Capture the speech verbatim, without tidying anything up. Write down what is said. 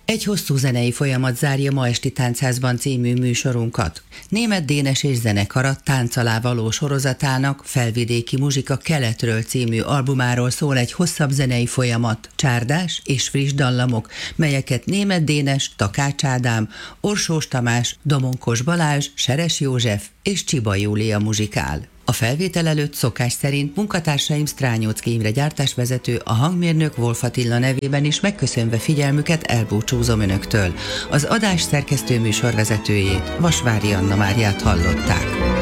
Egy hosszú zenei folyamat zárja ma esti Táncházban című műsorunkat. Németh Dénes és zenekara Tánc alá való sorozatának Felvidéki Muzsika keletről című albumáról szól egy hosszabb zenei folyamat, csárdás és friss dallamok, melyeket Németh Dénes, Takács Ádám, Orsós Tamás, Domonkos Balázs, Seres József és Csiba Júlia muzsikál. A felvétel előtt szokás szerint munkatársaim Strányóczky Imre gyártásvezető, a hangmérnök Wolf Attila nevében is megköszönve figyelmüket elbúcsúzom önöktől. Az adás szerkesztő műsorvezetőjét, Vasvári Anna Máriát hallották.